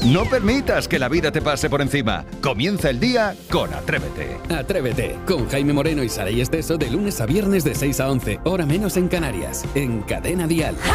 No permitas que la vida te pase por encima. Comienza el día con Atrévete. Atrévete, con Jaime Moreno y Saray Esteso de lunes a viernes de 6 a 11, hora menos en Canarias, en Cadena Dial.